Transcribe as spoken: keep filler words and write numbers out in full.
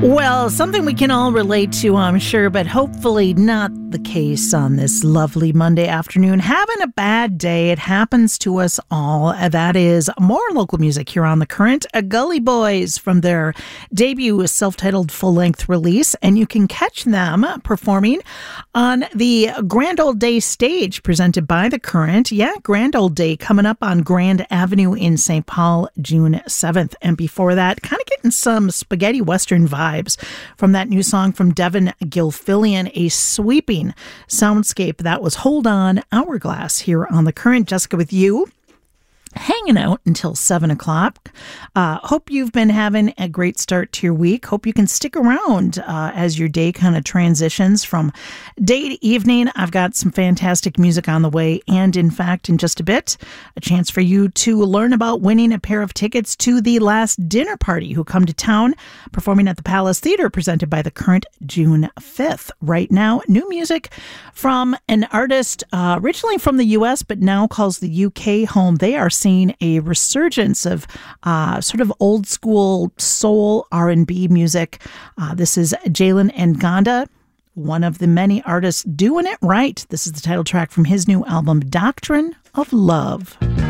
Well, something we can all relate to, I'm sure, but hopefully not the case on this lovely Monday afternoon. Having a bad day, it happens to us all. That is more local music here on The Current. Gully Boys from their debut self-titled full-length release, and you can catch them performing on the Grand Old Day stage presented by The Current. Yeah, Grand Old Day coming up on Grand Avenue in Saint Paul, June seventh. And before that, kind of getting some spaghetti western vibes from that new song from Devin Gilfillian, a sweeping soundscape. That was Hold On, Hourglass here on The Current. Jessica with you, hanging out until seven o'clock. Uh, hope you've been having a great start to your week. Hope you can stick around uh, as your day kind of transitions from day to evening. I've got some fantastic music on the way, and in fact, in just a bit, a chance for you to learn about winning a pair of tickets to the Last Dinner Party, who come to town performing at the Palace Theater, presented by The Current, June fifth. Right now, new music from an artist uh, originally from the U S, but now calls the U K home. They are seeing a resurgence of uh, sort of old school soul R and B music. Uh, this is Jalen Nganda, one of the many artists doing it right. This is the title track from his new album, Doctrine of Love.